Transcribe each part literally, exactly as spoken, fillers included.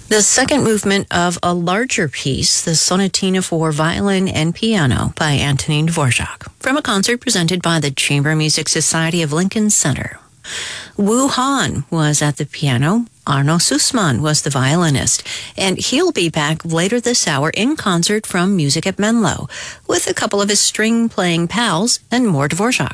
The second movement of a larger piece, the Sonatina for Violin and Piano by Antonin Dvorak, from a concert presented by the Chamber Music Society of Lincoln Center. Wu Han was at the piano, Arno Sussman was the violinist, and he'll be back later this hour in concert from Music at Menlo, with a couple of his string-playing pals and more Dvorak.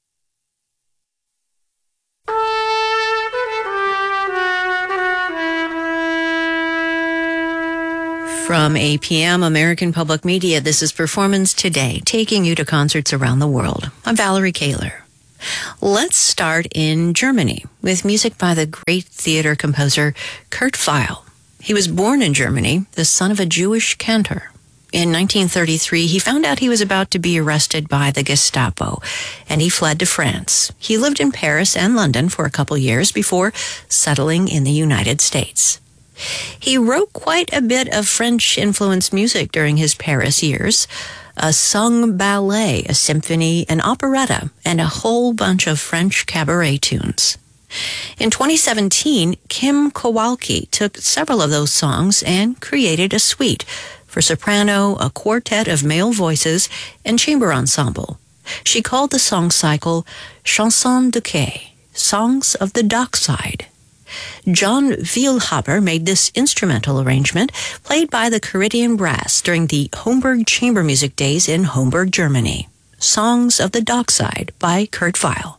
From A P M American Public Media, this is Performance Today, taking you to concerts around the world. I'm Valerie Kaler. Let's start in Germany with music by the great theater composer Kurt Weill. He was born in Germany, the son of a Jewish cantor. In nineteen thirty-three, he found out he was about to be arrested by the Gestapo, and he fled to France. He lived in Paris and London for a couple years before settling in the United States. He wrote quite a bit of French-influenced music during his Paris years, a sung ballet, a symphony, an operetta, and a whole bunch of French cabaret tunes. In twenty seventeen, Kim Kowalski took several of those songs and created a suite for soprano, a quartet of male voices, and chamber ensemble. She called the song cycle Chansons de Quai, Songs of the Dockside. John Vielhaber made this instrumental arrangement, played by the Caridian Brass during the Homburg Chamber Music Days in Homburg, Germany. Songs of the Dockside by Kurt Weill.